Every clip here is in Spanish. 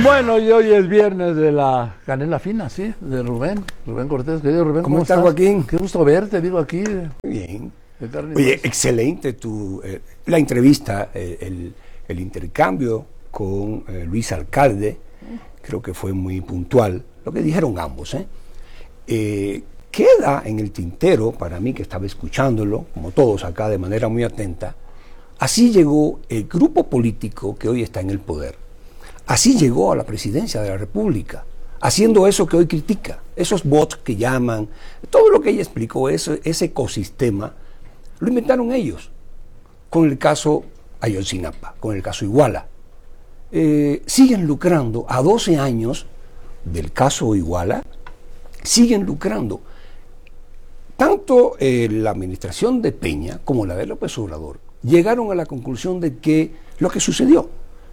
Bueno, y hoy es viernes de la canela fina, sí, de Rubén Cortés. Querido Rubén, ¿cómo estás, Joaquín? Qué gusto verte, digo, aquí. Bien. Oye, excelente la entrevista, el intercambio con Luis Alcalde, creo que fue muy puntual, lo que dijeron ambos. Queda en el tintero, para mí que estaba escuchándolo, como todos acá de manera muy atenta, así llegó el grupo político que hoy está en el poder. Así llegó a la presidencia de la República, haciendo eso que hoy critica, esos bots que llaman, todo lo que ella explicó, ese ecosistema, lo inventaron ellos, con el caso Ayotzinapa, con el caso Iguala. Siguen lucrando, a 12 años del caso Iguala, siguen lucrando. Tanto la administración de Peña como la de López Obrador llegaron a la conclusión de que lo que sucedió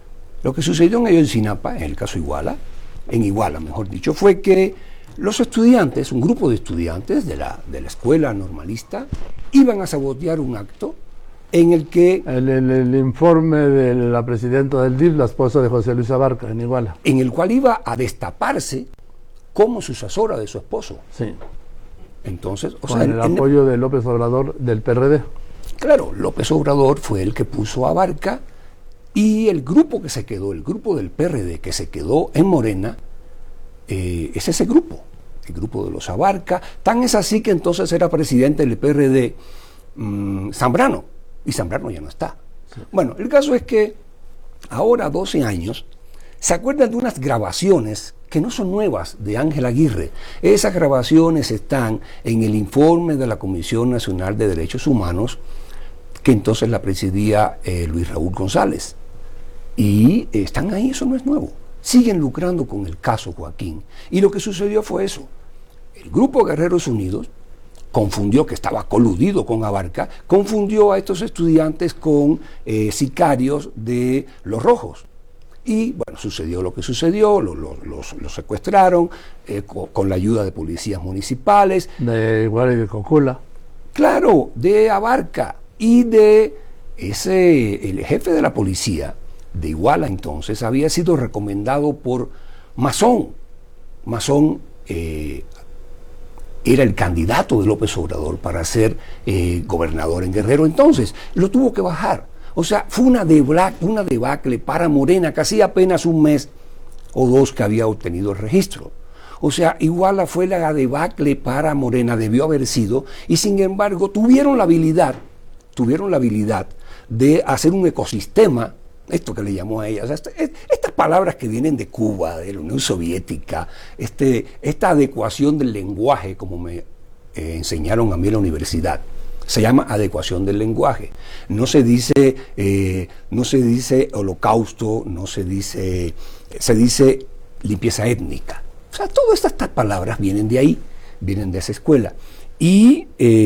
en Ayotzinapa, en el caso Iguala, mejor dicho, fue que los estudiantes, un grupo de estudiantes de la escuela normalista, iban a sabotear un acto en el que... El informe de la presidenta del DIF, la esposa de José Luis Abarca, en Iguala. En el cual iba a destaparse como sucesora de su esposo. Sí. Entonces, con el apoyo de López Obrador del PRD. Claro, López Obrador fue el que puso a Abarca. Y el grupo que se quedó, el grupo del PRD que se quedó en Morena, es ese grupo, el grupo de los Abarca. Tan es así que entonces era presidente del PRD Zambrano, y Zambrano ya no está. Sí. Bueno, el caso es que ahora, 12 años, se acuerdan de unas grabaciones que no son nuevas de Ángel Aguirre. Esas grabaciones están en el informe de la Comisión Nacional de Derechos Humanos, que entonces la presidía Luis Raúl González. Y están ahí, eso no es nuevo. Siguen lucrando con el caso, Joaquín. Y lo que sucedió fue eso. El grupo Guerreros Unidos confundió, que estaba coludido con Abarca, confundió a estos estudiantes con sicarios de los Rojos. Y bueno, sucedió lo que sucedió, los secuestraron con la ayuda de policías municipales. De Iguala y de Cocula. Claro, de Abarca. Y de el jefe de la policía de Iguala entonces había sido recomendado por Mazón. Mazón era el candidato de López Obrador para ser gobernador en Guerrero. Entonces lo tuvo que bajar. O sea, fue una debacle para Morena, casi apenas un mes o dos que había obtenido el registro. O sea, Iguala fue la debacle para Morena, debió haber sido, y sin embargo tuvieron la habilidad de hacer un ecosistema, esto que le llamó a ella, o sea, estas palabras que vienen de Cuba, de la Unión Soviética, esta adecuación del lenguaje, como me enseñaron a mí en la universidad, se llama adecuación del lenguaje. No se dice holocausto, se dice limpieza étnica. O sea, todas estas palabras vienen de ahí, vienen de esa escuela. Y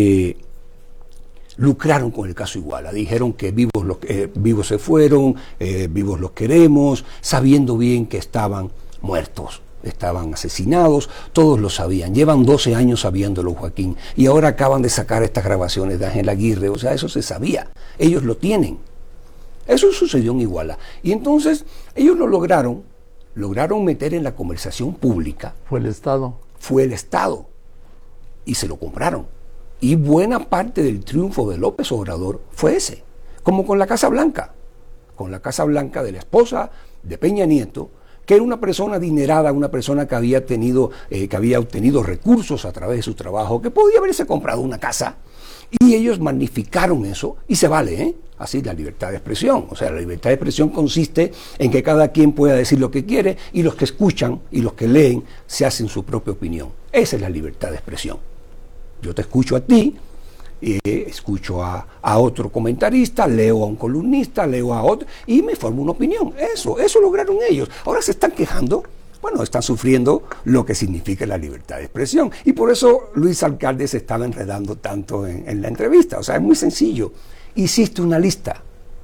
lucraron con el caso Iguala, dijeron que vivos se fueron, vivos los queremos, sabiendo bien que estaban muertos, estaban asesinados, todos lo sabían, llevan 12 años sabiéndolo, Joaquín, y ahora acaban de sacar estas grabaciones de Ángel Aguirre, o sea, eso se sabía, ellos lo tienen. Eso sucedió en Iguala, y entonces ellos lo lograron meter en la conversación pública. Fue el Estado, y se lo compraron. Y buena parte del triunfo de López Obrador fue ese, como con la Casa Blanca de la esposa de Peña Nieto, que era una persona adinerada, una persona que había obtenido recursos a través de su trabajo, que podía haberse comprado una casa, y ellos magnificaron eso, y se vale, así la libertad de expresión. O sea, la libertad de expresión consiste en que cada quien pueda decir lo que quiere, y los que escuchan y los que leen se hacen su propia opinión. Esa es la libertad de expresión. Yo te escucho a ti, escucho a otro comentarista, leo a un columnista, leo a otro, y me formo una opinión. Eso lograron ellos. Ahora se están quejando, bueno, están sufriendo lo que significa la libertad de expresión. Y por eso Luis Alcalde se estaba enredando tanto en la entrevista. O sea, es muy sencillo. Hiciste una lista,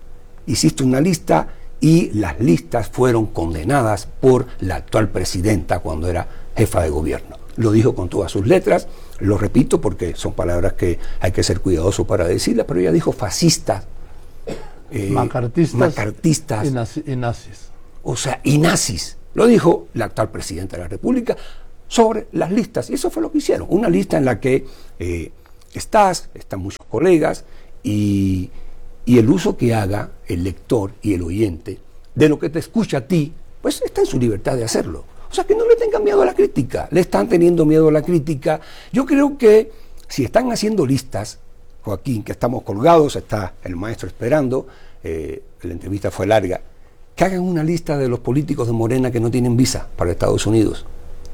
y las listas fueron condenadas por la actual presidenta cuando era jefa de gobierno. Lo dijo con todas sus letras. Lo repito porque son palabras que hay que ser cuidadoso para decirlas, pero ella dijo fascistas, macartistas y nazis. O sea, y nazis. Lo dijo la actual presidenta de la República sobre las listas, y eso fue lo que hicieron, una lista en la que están muchos colegas, y el uso que haga el lector y el oyente de lo que te escucha a ti, pues está en su libertad de hacerlo. O sea, que no le tengan miedo a la crítica, le están teniendo miedo a la crítica. Yo creo que si están haciendo listas, Joaquín, que estamos colgados, está el maestro esperando, la entrevista fue larga, que hagan una lista de los políticos de Morena que no tienen visa para Estados Unidos.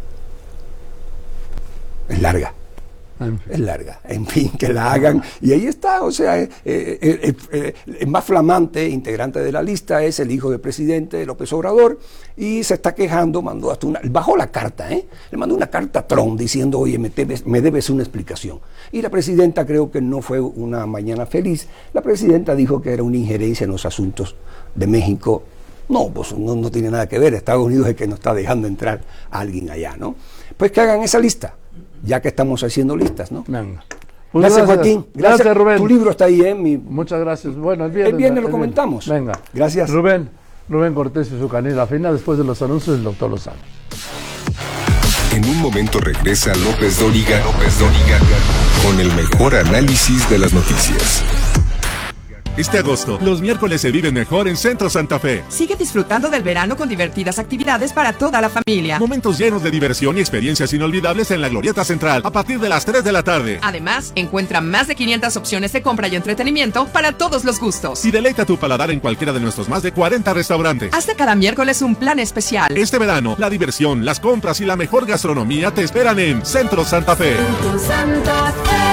Es larga. Es larga, en fin, que la hagan, y ahí está. O sea, el más flamante integrante de la lista es el hijo del presidente López Obrador, y se está quejando, mandó hasta bajó la carta, le mandó una carta a Trump diciendo, oye, me debes una explicación. Y la presidenta, creo que no fue una mañana feliz, la presidenta dijo que era una injerencia en los asuntos de México. No, pues no tiene nada que ver, Estados Unidos es el que no está dejando entrar a alguien allá, ¿no? Pues que hagan esa lista, ya que estamos haciendo listas, ¿no? Venga. Pues gracias, Joaquín. Gracias, Rubén. Tu libro está ahí, Muchas gracias. Bueno, el viernes lo comentamos. Venga. Gracias. Rubén Cortés y su canela fina, después de los anuncios del doctor Lozano. En un momento regresa López Dóriga con el mejor análisis de las noticias. Este agosto, los miércoles se viven mejor en Centro Santa Fe. Sigue disfrutando del verano con divertidas actividades para toda la familia. Momentos llenos de diversión y experiencias inolvidables en la Glorieta Central a partir de las 3 de la tarde. Además, encuentra más de 500 opciones de compra y entretenimiento para todos los gustos. Y deleita tu paladar en cualquiera de nuestros más de 40 restaurantes. Hasta cada miércoles un plan especial. Este verano, la diversión, las compras y la mejor gastronomía te esperan en Centro Santa Fe. Centro Santa Fe.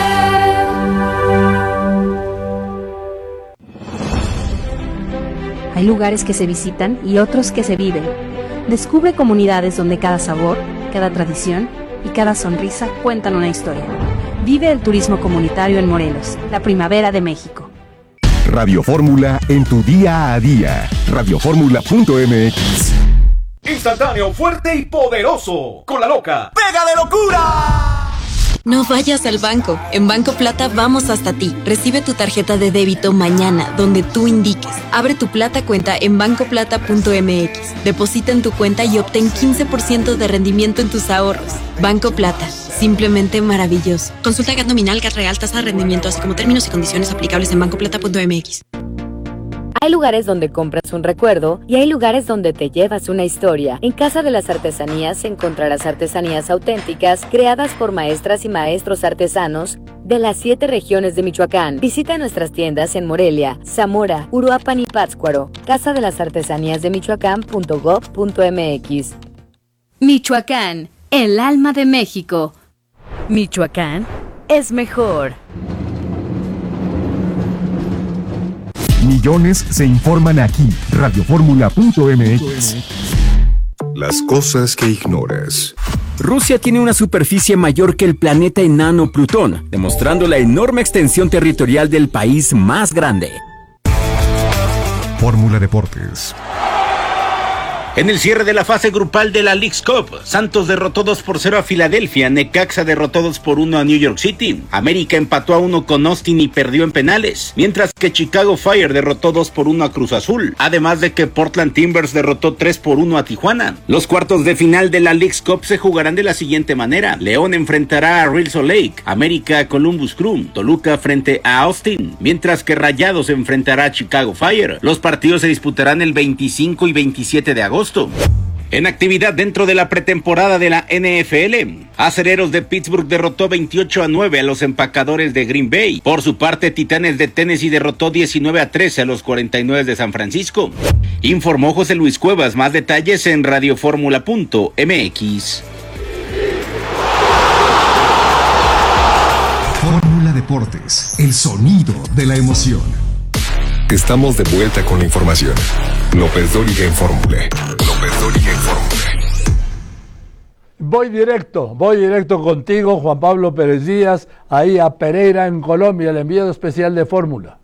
Hay lugares que se visitan y otros que se viven. Descubre comunidades donde cada sabor, cada tradición y cada sonrisa cuentan una historia. Vive el turismo comunitario en Morelos, la primavera de México. Radio Fórmula en tu día a día. Radioformula.mx. Instantáneo, fuerte y poderoso. Con la loca. ¡Pega de locura! No vayas al banco. En Banco Plata vamos hasta ti. Recibe tu tarjeta de débito mañana, donde tú indiques. Abre tu Plata cuenta en bancoplata.mx. Deposita en tu cuenta y obtén 15% de rendimiento en tus ahorros. Banco Plata. Simplemente maravilloso. Consulta GAT nominal, GAT real, tasa de rendimiento, así como términos y condiciones aplicables en bancoplata.mx. Hay lugares donde compras un recuerdo y hay lugares donde te llevas una historia. En Casa de las Artesanías encontrarás artesanías auténticas creadas por maestras y maestros artesanos de las 7 regiones de Michoacán. Visita nuestras tiendas en Morelia, Zamora, Uruapan y Pátzcuaro. Casa de las Artesanías de Michoacán.gov.mx. Michoacán, el alma de México. Michoacán es mejor. Millones se informan aquí. Radioformula.mx. Las cosas que ignoras. Rusia tiene una superficie mayor que el planeta enano Plutón, demostrando la enorme extensión territorial del país más grande. Fórmula Deportes. En el cierre de la fase grupal de la Leagues Cup, Santos derrotó 2-0 a Filadelfia, Necaxa derrotó 2-1 a New York City, América empató a 1 con Austin y perdió en penales, mientras que Chicago Fire derrotó 2-1 a Cruz Azul, además de que Portland Timbers derrotó 3-1 a Tijuana. Los cuartos de final de la Leagues Cup se jugarán de la siguiente manera: León enfrentará a Real Salt Lake, América a Columbus Crew, Toluca frente a Austin, mientras que Rayados enfrentará a Chicago Fire. Los partidos se disputarán el 25 y 27 de agosto. En actividad dentro de la pretemporada de la NFL, Acereros de Pittsburgh derrotó 28-9 a los Empacadores de Green Bay. Por su parte, Titanes de Tennessee derrotó 19-13 a los 49 de San Francisco. Informó José Luis Cuevas. Más detalles en radioformula.mx. Fórmula Deportes, el sonido de la emoción. Estamos de vuelta con la información. López Dóriga en Fórmula. Voy directo contigo, Juan Pablo Pérez Díaz, ahí a Pereira, en Colombia, el enviado especial de Fórmula.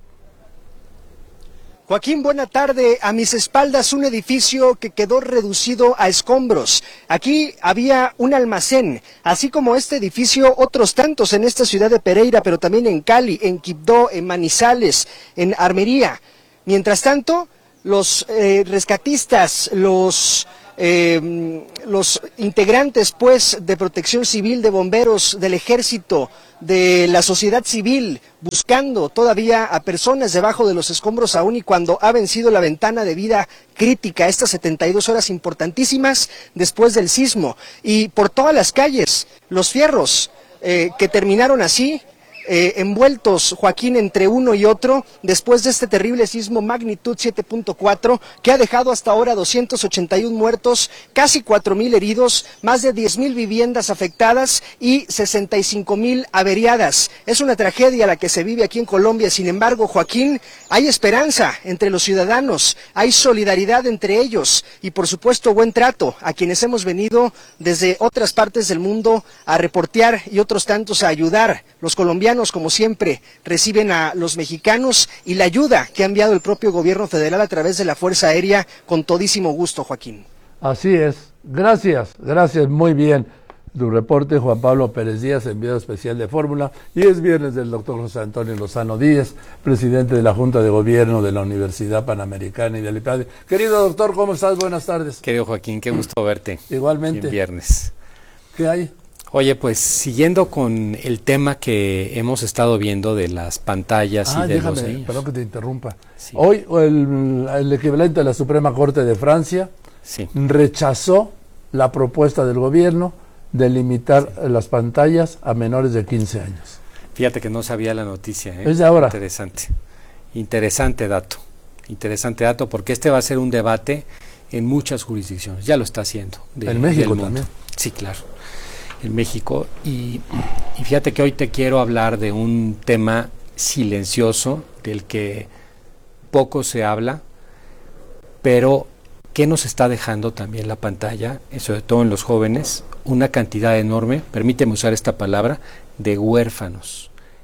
Joaquín, buena tarde. A mis espaldas un edificio que quedó reducido a escombros. Aquí había un almacén, así como este edificio, otros tantos en esta ciudad de Pereira, pero también en Cali, en Quibdó, en Manizales, en Armería. Mientras tanto, los rescatistas, los los integrantes pues de Protección Civil, de bomberos, del ejército, de la sociedad civil, buscando todavía a personas debajo de los escombros aún y cuando ha vencido la ventana de vida crítica, estas 72 horas importantísimas después del sismo. Y por todas las calles, los fierros que terminaron así, envueltos, Joaquín, entre uno y otro, después de este terrible sismo magnitud 7.4, que ha dejado hasta ahora 281 muertos, casi 4,000 heridos, más de 10,000 viviendas afectadas y 65,000 averiadas. Es una tragedia la que se vive aquí en Colombia. Sin embargo, Joaquín, hay esperanza entre los ciudadanos, hay solidaridad entre ellos y, por supuesto, buen trato a quienes hemos venido desde otras partes del mundo a reportear y otros tantos a ayudar. Los colombianos, como siempre, reciben a los mexicanos y la ayuda que ha enviado el propio gobierno federal a través de la Fuerza Aérea con todísimo gusto, Joaquín. Así es. Gracias, muy bien. Tu reporte, Juan Pablo Pérez Díaz, enviado especial de Fórmula. Y es viernes del doctor José Antonio Lozano Díez, presidente de la Junta de Gobierno de la Universidad Panamericana y del IPADE. Querido doctor, ¿cómo estás? Buenas tardes. Querido Joaquín, qué gusto verte. Igualmente. En viernes. ¿Qué hay? Oye, pues siguiendo con el tema que hemos estado viendo de las pantallas y de los niños. Perdón que te interrumpa. Sí. Hoy el equivalente de la Suprema Corte de Francia rechazó la propuesta del gobierno de limitar las pantallas a menores de 15 años. Fíjate que no sabía la noticia. Es de ahora. Interesante dato, porque este va a ser un debate en muchas jurisdicciones. Ya lo está haciendo. En México también. Sí, claro. En México, y fíjate que hoy te quiero hablar de un tema silencioso del que poco se habla, pero que nos está dejando también la pantalla, sobre todo en los jóvenes, una cantidad enorme, permíteme usar esta palabra, de huérfanos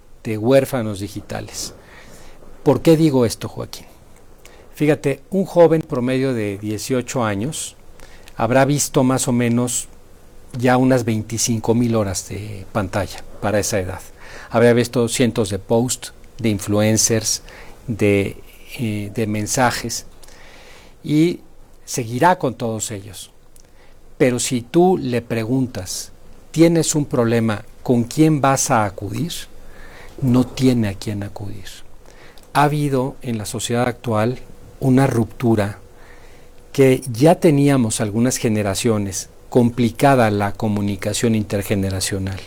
digitales. ¿Por qué digo esto, Joaquín? Fíjate, un joven promedio de 18 años habrá visto más o menos ya unas 25,000 horas de pantalla para esa edad. Habrá visto cientos de posts, de influencers, de mensajes, y seguirá con todos ellos. Pero si tú le preguntas, ¿tienes un problema? ¿Con quién vas a acudir? No tiene a quién acudir. Ha habido en la sociedad actual una ruptura que ya teníamos algunas generaciones, complicada la comunicación intergeneracional,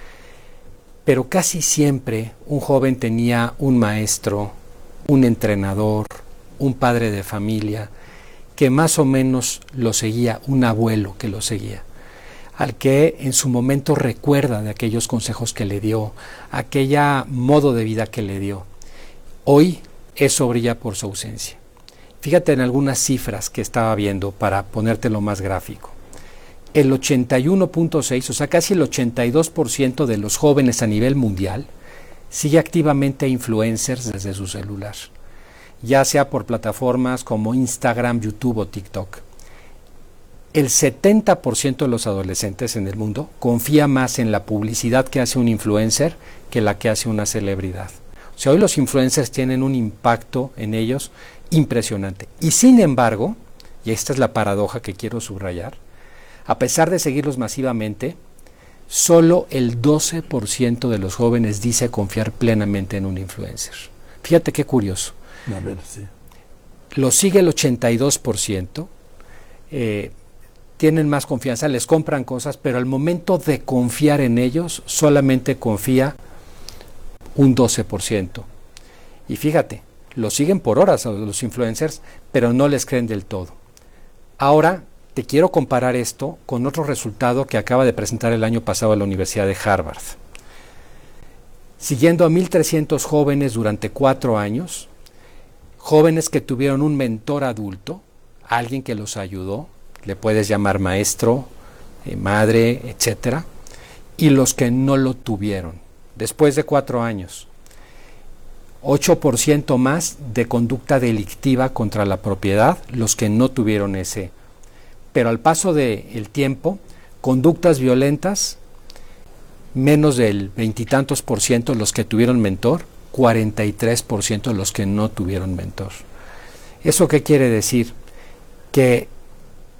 pero casi siempre un joven tenía un maestro, un entrenador, un padre de familia que más o menos lo seguía, un abuelo que lo seguía, al que en su momento recuerda de aquellos consejos que le dio, aquella modo de vida que le dio. Hoy eso brilla por su ausencia. Fíjate en algunas cifras que estaba viendo para ponértelo más gráfico. El 81.6, o sea, casi el 82% de los jóvenes a nivel mundial sigue activamente a influencers desde su celular, ya sea por plataformas como Instagram, YouTube o TikTok. El 70% de los adolescentes en el mundo confía más en la publicidad que hace un influencer que la que hace una celebridad. O sea, hoy los influencers tienen un impacto en ellos impresionante. Y sin embargo, y esta es la paradoja que quiero subrayar, a pesar de seguirlos masivamente, solo el 12% de los jóvenes dice confiar plenamente en un influencer. Fíjate qué curioso. A ver, sí. Lo sigue el 82%, tienen más confianza, les compran cosas, pero al momento de confiar en ellos, solamente confía un 12%. Y fíjate, lo siguen por horas a los influencers, pero no les creen del todo. Ahora, te quiero comparar esto con otro resultado que acaba de presentar el año pasado la Universidad de Harvard. Siguiendo a 1,300 jóvenes durante 4 años, jóvenes que tuvieron un mentor adulto, alguien que los ayudó, le puedes llamar maestro, madre, etcétera, y los que no lo tuvieron. Después de 4 años, 8% más de conducta delictiva contra la propiedad, los que no tuvieron ese. Pero al paso del tiempo, conductas violentas, menos del 20 y tantos % los que tuvieron mentor, 43% los que no tuvieron mentor. ¿Eso qué quiere decir? Que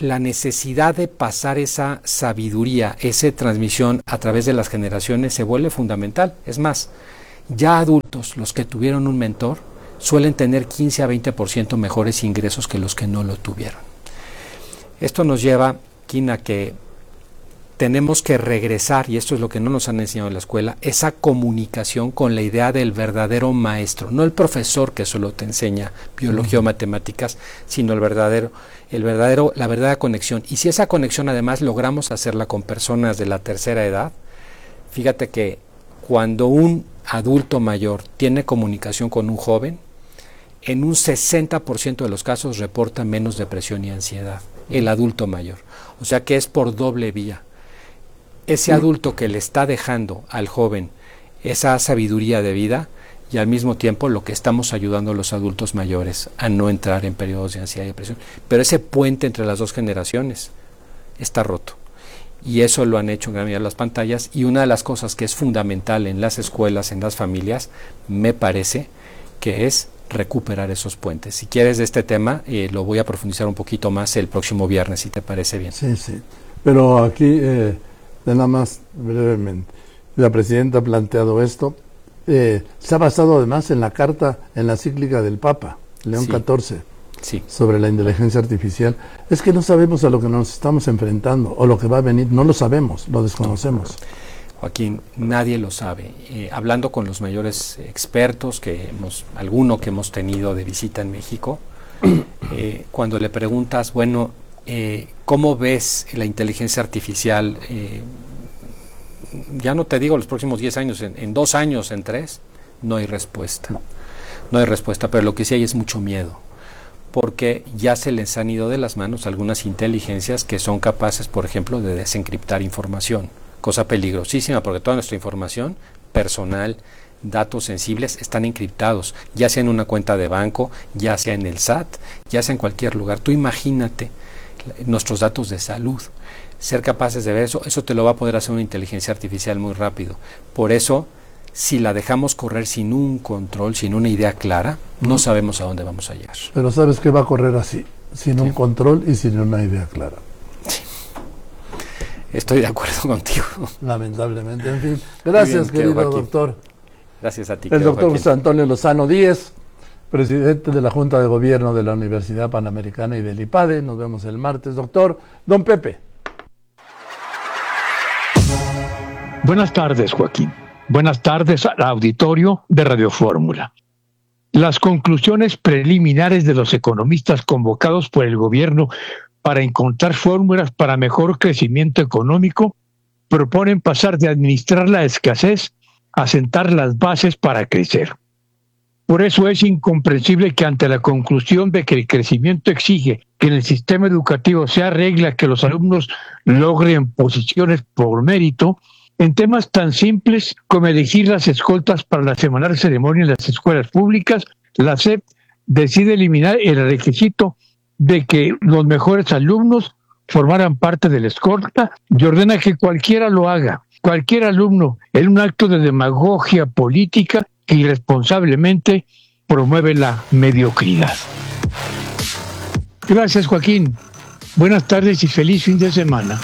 la necesidad de pasar esa sabiduría, esa transmisión a través de las generaciones se vuelve fundamental. Es más, ya adultos, los que tuvieron un mentor, suelen tener 15 a 20% mejores ingresos que los que no lo tuvieron. Esto nos lleva, Kim, a que tenemos que regresar, y esto es lo que no nos han enseñado en la escuela, esa comunicación con la idea del verdadero maestro, no el profesor que solo te enseña biología o matemáticas, sino la verdadera conexión. Y si esa conexión además logramos hacerla con personas de la tercera edad, fíjate que cuando un adulto mayor tiene comunicación con un joven, en un 60% de los casos reporta menos depresión y ansiedad, el adulto mayor. O sea que es por doble vía. Ese adulto que le está dejando al joven esa sabiduría de vida, y al mismo tiempo lo que estamos ayudando a los adultos mayores a no entrar en periodos de ansiedad y depresión. Pero ese puente entre las dos generaciones está roto. Y eso lo han hecho en gran medida las pantallas, y una de las cosas que es fundamental en las escuelas, en las familias, me parece que es recuperar esos puentes. Si quieres de este tema, lo voy a profundizar un poquito más el próximo viernes, si te parece bien. Sí, sí. Pero aquí, nada más brevemente, la presidenta ha planteado esto. Se ha basado además en la carta, en la encíclica del Papa, León XIV, sobre la inteligencia artificial. Es que no sabemos a lo que nos estamos enfrentando, o lo que va a venir, no lo sabemos, lo desconocemos. Joaquín, nadie lo sabe. Hablando con los mayores expertos, alguno que hemos tenido de visita en México, cuando le preguntas, bueno, ¿cómo ves la inteligencia artificial? Ya no te digo los próximos 10 años, en 2 años, en 3, no hay respuesta. No hay respuesta, pero lo que sí hay es mucho miedo, porque ya se les han ido de las manos algunas inteligencias que son capaces, por ejemplo, de desencriptar información, cosa peligrosísima, porque toda nuestra información personal, datos sensibles, están encriptados, ya sea en una cuenta de banco, ya sea en el SAT, ya sea en cualquier lugar. Tú imagínate nuestros datos de salud, ser capaces de ver eso te lo va a poder hacer una inteligencia artificial muy rápido. Por eso, si la dejamos correr sin un control, sin una idea clara, no sabemos a dónde vamos a llegar. Pero sabes que va a correr así, sin un control y sin una idea clara. Sí. Estoy de acuerdo contigo. Lamentablemente, en fin. Gracias, querido doctor. Gracias a ti. El doctor José Antonio Lozano Díez, presidente de la Junta de Gobierno de la Universidad Panamericana y del IPADE. Nos vemos el martes, doctor. Don Pepe. Buenas tardes, Joaquín. Buenas tardes al auditorio de Radio Fórmula. Las conclusiones preliminares de los economistas convocados por el gobierno para encontrar fórmulas para mejor crecimiento económico proponen pasar de administrar la escasez a sentar las bases para crecer. Por eso es incomprensible que ante la conclusión de que el crecimiento exige que en el sistema educativo sea regla que los alumnos logren posiciones por mérito, en temas tan simples como elegir las escoltas para la semanal ceremonia en las escuelas públicas, la SEP decide eliminar el requisito de que los mejores alumnos formaran parte de la escolta y ordena que cualquiera lo haga, cualquier alumno, en un acto de demagogia política que irresponsablemente promueve la mediocridad. Gracias, Joaquín. Buenas tardes y feliz fin de semana.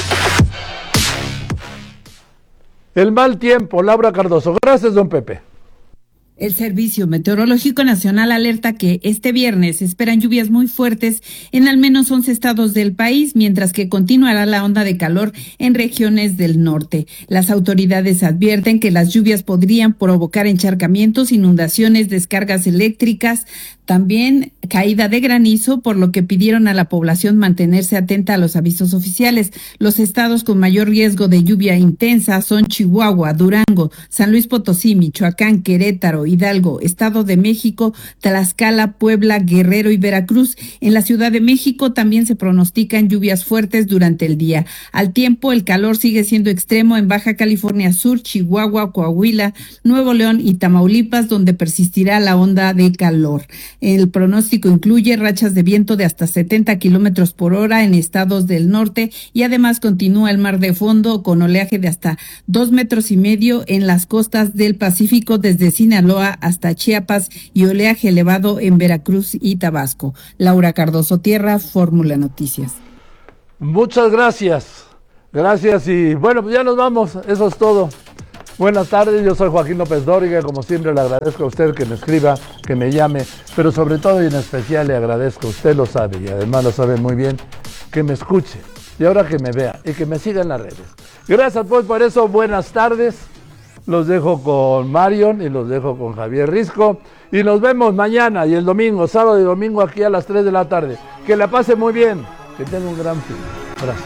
El mal tiempo, Laura Cardoso. Gracias, don Pepe. El Servicio Meteorológico Nacional alerta que este viernes se esperan lluvias muy fuertes en al menos 11 estados del país, mientras que continuará la onda de calor en regiones del norte. Las autoridades advierten que las lluvias podrían provocar encharcamientos, inundaciones, descargas eléctricas, también caída de granizo, por lo que pidieron a la población mantenerse atenta a los avisos oficiales. Los estados con mayor riesgo de lluvia intensa son Chihuahua, Durango, San Luis Potosí, Michoacán, Querétaro, Hidalgo, Estado de México, Tlaxcala, Puebla, Guerrero y Veracruz. En la Ciudad de México también se pronostican lluvias fuertes durante el día. Al tiempo, el calor sigue siendo extremo en Baja California Sur, Chihuahua, Coahuila, Nuevo León y Tamaulipas, donde persistirá la onda de calor. El pronóstico incluye rachas de viento de hasta 70 kilómetros por hora en estados del norte y además continúa el mar de fondo con oleaje de hasta 2,5 metros en las costas del Pacífico desde Sinaloa hasta Chiapas y oleaje elevado en Veracruz y Tabasco. Laura Cardoso Tierra, Fórmula Noticias. Muchas gracias. Gracias y bueno, pues ya nos vamos. Eso es todo. Buenas tardes, yo soy Joaquín López Dóriga. Como siempre le agradezco a usted que me escriba, que me llame, pero sobre todo y en especial le agradezco, usted lo sabe y además lo sabe muy bien, que me escuche y ahora que me vea y que me siga en las redes. Gracias pues por eso, buenas tardes. Los dejo con Marion y los dejo con Javier Risco y nos vemos mañana y el domingo, sábado y domingo aquí a las 3 de la tarde. Que la pase muy bien, que tenga un gran fin. Gracias.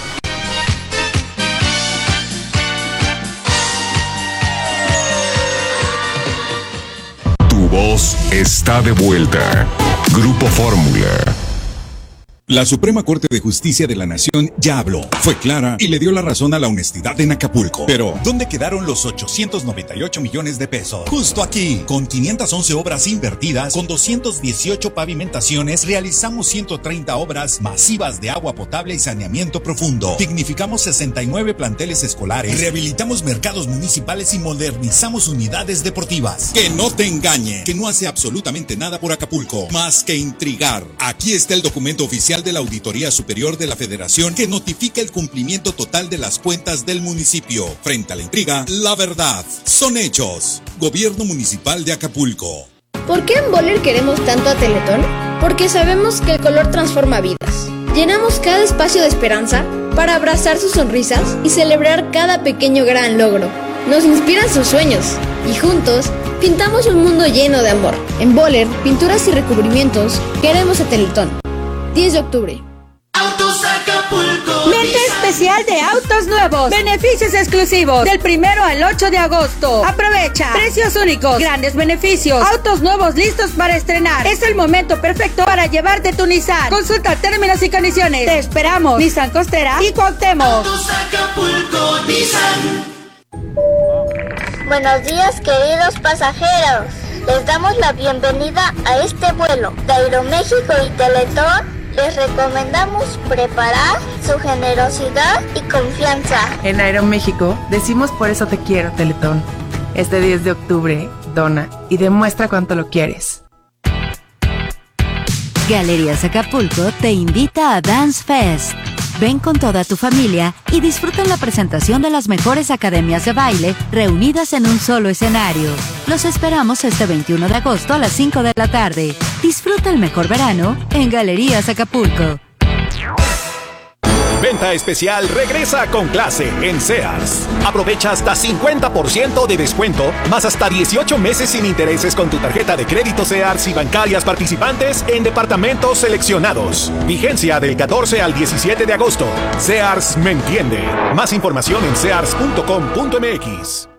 Tu voz está de vuelta. Grupo Fórmula. La Suprema Corte de Justicia de la Nación ya habló, fue clara y le dio la razón a la honestidad en Acapulco. Pero, ¿dónde quedaron los 898 millones de pesos? Justo aquí, con 511 obras invertidas, con 218 pavimentaciones, realizamos 130 obras masivas de agua potable y saneamiento profundo. Dignificamos 69 planteles escolares, rehabilitamos mercados municipales y modernizamos unidades deportivas. Que no te engañe, que no hace absolutamente nada por Acapulco, más que intrigar. Aquí está el documento oficial de la Auditoría Superior de la Federación que notifica el cumplimiento total de las cuentas del municipio. Frente a la intriga, la verdad son hechos. Gobierno Municipal de Acapulco. ¿Por qué en Boller queremos tanto a Teletón? Porque sabemos que el color transforma vidas. Llenamos cada espacio de esperanza para abrazar sus sonrisas y celebrar cada pequeño gran logro. Nos inspiran sus sueños y juntos pintamos un mundo lleno de amor. En Boller, pinturas y recubrimientos, queremos a Teletón. 10 de octubre. Autos Acapulco. Mente especial de autos nuevos. Beneficios exclusivos. Del 1 al 8 de agosto. Aprovecha. Precios únicos. Grandes beneficios. Autos nuevos listos para estrenar. Es el momento perfecto para llevarte tu Nissan. Consulta términos y condiciones. Te esperamos. Nissan Costera y Cuauhtémoc. Autos Acapulco, Nissan. Buenos días, queridos pasajeros. Les damos la bienvenida a este vuelo de Aeroméxico y Teletón. Les recomendamos preparar su generosidad y confianza. En Aeroméxico decimos por eso te quiero, Teletón. Este 10 de octubre, dona y demuestra cuánto lo quieres. Galerías Acapulco te invita a Dance Fest. Ven con toda tu familia y disfruta la presentación de las mejores academias de baile reunidas en un solo escenario. Los esperamos este 21 de agosto a las 5 de la tarde. Disfruta el mejor verano en Galerías Acapulco. Venta especial regresa con clase en Sears. Aprovecha hasta 50% de descuento, más hasta 18 meses sin intereses con tu tarjeta de crédito Sears y bancarias participantes en departamentos seleccionados. Vigencia del 14 al 17 de agosto. Sears me entiende. Más información en sears.com.mx.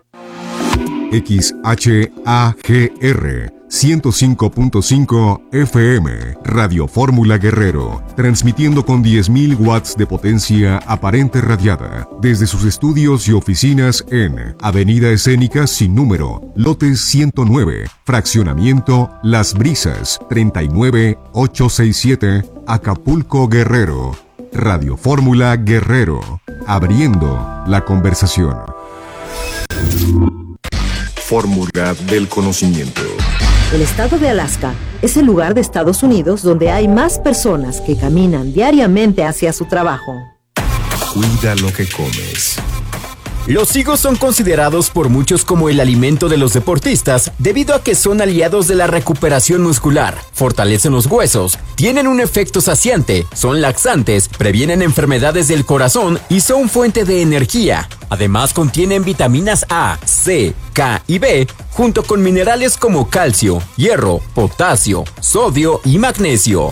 XHAGR 105.5 FM, Radio Fórmula Guerrero, transmitiendo con 10.000 watts de potencia aparente radiada, desde sus estudios y oficinas en Avenida Escénica sin número, lote 109, fraccionamiento Las Brisas, 39867, Acapulco, Guerrero. Radio Fórmula Guerrero, abriendo la conversación. Fórmula del conocimiento. El estado de Alaska es el lugar de Estados Unidos donde hay más personas que caminan diariamente hacia su trabajo. Cuida lo que comes. Los higos son considerados por muchos como el alimento de los deportistas debido a que son aliados de la recuperación muscular, fortalecen los huesos, tienen un efecto saciante, son laxantes, previenen enfermedades del corazón y son fuente de energía. Además contienen vitaminas A, C, K y B, junto con minerales como calcio, hierro, potasio, sodio y magnesio.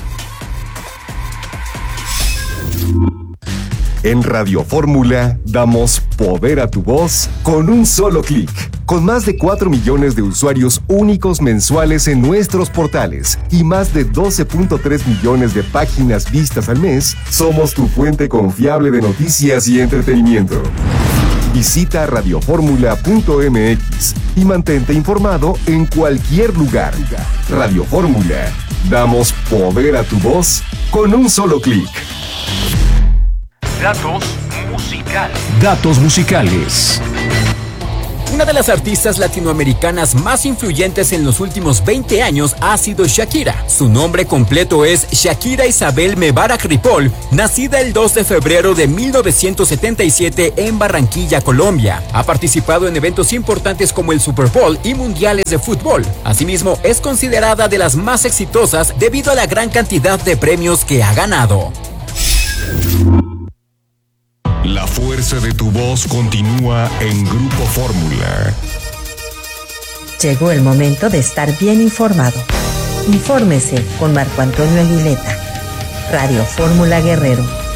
En Radio Fórmula damos poder a tu voz con un solo clic. Con más de 4 millones de usuarios únicos mensuales en nuestros portales y más de 12.3 millones de páginas vistas al mes, somos tu fuente confiable de noticias y entretenimiento. Visita radioformula.mx y mantente informado en cualquier lugar. Radio Fórmula. Damos poder a tu voz con un solo clic. Datos musicales. Datos musicales. Una de las artistas latinoamericanas más influyentes en los últimos 20 años ha sido Shakira. Su nombre completo es Shakira Isabel Mebarak Ripoll, nacida el 2 de febrero de 1977 en Barranquilla, Colombia. Ha participado en eventos importantes como el Super Bowl y mundiales de fútbol. Asimismo, es considerada de las más exitosas debido a la gran cantidad de premios que ha ganado. La fuerza de tu voz continúa en Grupo Fórmula. Llegó el momento de estar bien informado. Infórmese con Marco Antonio Aguileta. Radio Fórmula Guerrero.